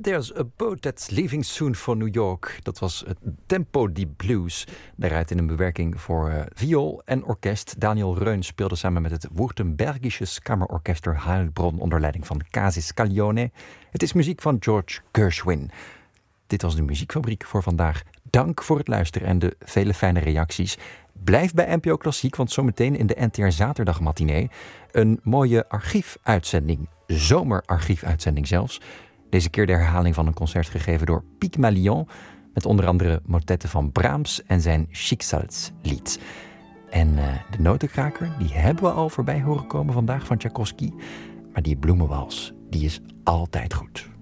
There's a boat that's leaving soon for New York. Dat was het Tempo di Blues. Daaruit in een bewerking voor viool en orkest. Daniel Reun speelde samen met het Württembergisches Kammerorchester Heilbronn onder leiding van Casi Scaglione. Het is muziek van George Gershwin. Dit was de Muziekfabriek voor vandaag. Dank voor het luisteren en de vele fijne reacties. Blijf bij NPO Klassiek, want zometeen in de NTR Zaterdagmatinee een mooie archiefuitzending. Zomerarchiefuitzending zelfs. Deze keer de herhaling van een concert gegeven door Pygmalion, met onder andere motetten van Brahms en zijn Schicksalslied. En de notenkraker, die hebben we al voorbij horen komen vandaag van Tchaikovsky. Maar die bloemenwals, die is altijd goed.